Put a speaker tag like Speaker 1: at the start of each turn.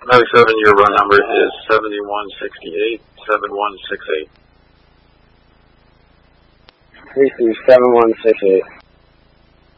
Speaker 1: 97, your run number is 7168, 7168.
Speaker 2: 3-7168.